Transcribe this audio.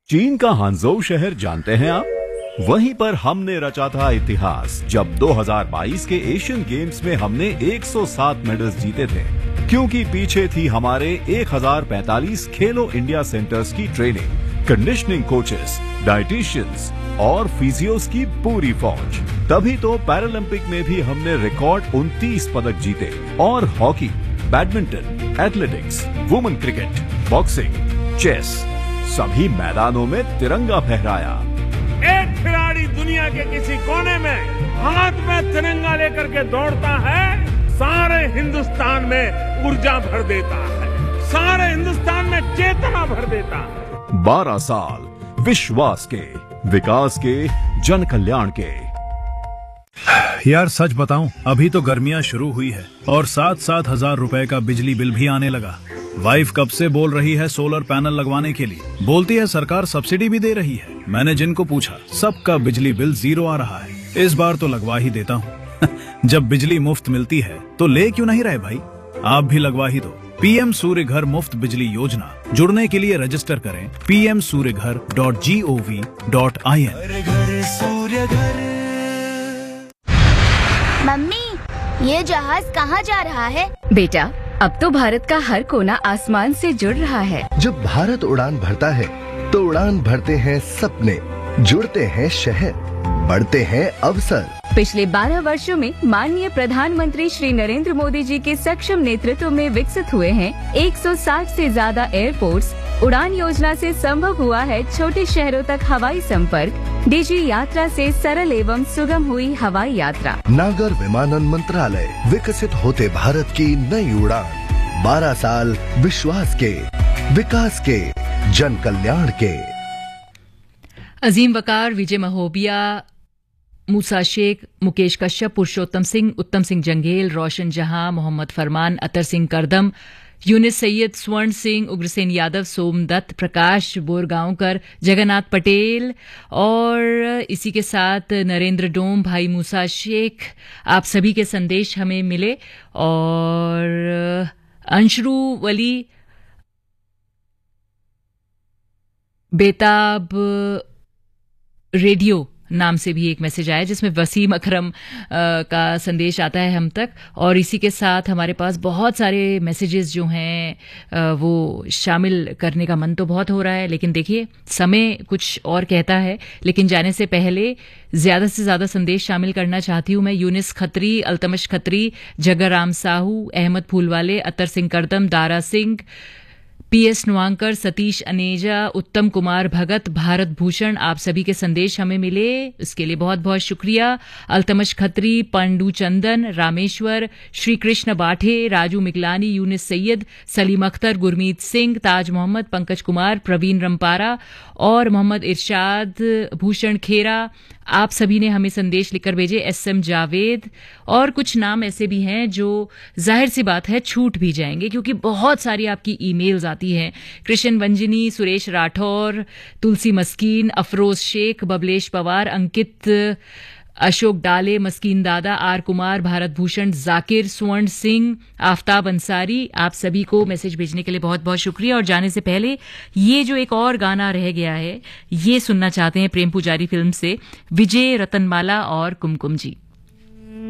चीन का हांगझोउ शहर जानते हैं आप? वहीं पर हमने रचा था इतिहास जब 2022 के एशियन गेम्स में हमने 107 मेडल्स जीते थे, क्योंकि पीछे थी हमारे 1045 खेलो इंडिया सेंटर्स की ट्रेनिंग, कंडीशनिंग कोचेस, डाइटिशियंस और फिजियोस की पूरी फौज। तभी तो पैरालंपिक में भी हमने रिकॉर्ड 29 पदक जीते और hockey, badminton, athletics, women cricket, boxing, chess सभी मैदानों में तिरंगा फहराया। एक खिलाड़ी दुनिया के किसी कोने में हाथ में तिरंगा लेकर के दौड़ता है, सारे हिंदुस्तान में ऊर्जा भर देता है, सारे हिंदुस्तान में चेतना भर देता है। 12 साल विश्वास के, विकास के, जन कल्याण के। यार सच बताऊं, अभी तो गर्मियां शुरू हुई है और 7-7 हजार रुपए का बिजली बिल भी आने लगा। वाइफ कब से बोल रही है सोलर पैनल लगवाने के लिए, बोलती है सरकार सब्सिडी भी दे रही है। मैंने जिनको पूछा सबका बिजली बिल 0 आ रहा है। इस बार तो लगवा ही देता हूँ। जब बिजली मुफ्त मिलती है तो ले क्यों नहीं रहे भाई, आप भी लगवा ही दो। पीएम सूर्य घर मुफ्त बिजली योजना, जुड़ने के लिए रजिस्टर करें pmsuryaghar.gov.in। मम्मी, ये जहाज कहाँ जा रहा है? बेटा, अब तो भारत का हर कोना आसमान से जुड़ रहा है। जब भारत उड़ान भरता है तो उड़ान भरते हैं सपने, जुड़ते हैं शहर, बढ़ते हैं अवसर। पिछले 12 वर्षों में माननीय प्रधानमंत्री श्री नरेंद्र मोदी जी के सक्षम नेतृत्व में विकसित हुए हैं 160 से ज्यादा एयरपोर्ट्स। उड़ान योजना से संभव हुआ है छोटे शहरों तक हवाई संपर्क। डीजी यात्रा से सरल एवं सुगम हुई हवाई यात्रा। नागर विमानन मंत्रालय, विकसित होते भारत की नई उड़ान। 12 साल विश्वास के, विकास के, जन कल्याण के। अजीम वकार, विजय महोबिया, मूसा शेख, मुकेश कश्यप, पुरुषोत्तम सिंह, उत्तम सिंह जंगेल, रोशन जहां, मोहम्मद फरमान, अतर सिंह करदम, यूनिस सैयद, स्वर्ण सिंह, उग्रसेन यादव, सोमदत्त, प्रकाश बोरगांवकर, जगन्नाथ पटेल और इसी के साथ नरेंद्र डोम, भाई मूसा शेख, आप सभी के संदेश हमें मिले। और अंशरू वली, बेताब रेडियो नाम से भी एक मैसेज आया जिसमें वसीम अकरम का संदेश आता है हम तक। और इसी के साथ हमारे पास बहुत सारे मैसेजेस जो हैं वो शामिल करने का मन तो बहुत हो रहा है, लेकिन देखिए समय कुछ और कहता है। लेकिन जाने से पहले ज्यादा से ज्यादा संदेश शामिल करना चाहती हूं मैं। यूनिस खत्री, अल्तमश खत्री, जगर राम साहू, अहमद फूलवाले, अतर सिंह करदम, दारा सिंह, पीएस नुआंकर, सतीश अनेजा, उत्तम कुमार भगत, भारत भूषण, आप सभी के संदेश हमें मिले, इसके लिए बहुत बहुत शुक्रिया। अल्तमश खत्री, पंडू चंदन, रामेश्वर, श्री कृष्ण बाठे, राजू मिगलानी, यूनिस सैयद, सलीम अख्तर, गुरमीत सिंह, ताज मोहम्मद, पंकज कुमार, प्रवीण रंपारा और मोहम्मद इरशाद, भूषण खेरा, आप सभी ने हमें संदेश लिखकर भेजे। एसएम जावेद और कुछ नाम ऐसे भी हैं जो जाहिर सी बात है छूट भी जाएंगे क्योंकि बहुत सारी आपकी ईमेल्स आती हैं। कृष्ण वंजनी, सुरेश राठौर, तुलसी मस्कीन, अफरोज शेख, बबलेश पवार, अंकित, अशोक डाले, मस्कीन दादा, आर कुमार, भारत भूषण, जाकिर, स्वर्ण सिंह, आफताब अंसारी, आप सभी को मैसेज भेजने के लिए बहुत बहुत शुक्रिया। और जाने से पहले ये जो एक और गाना रह गया है ये सुनना चाहते हैं प्रेम पुजारी फिल्म से, विजय रतनमाला और कुमकुम जी।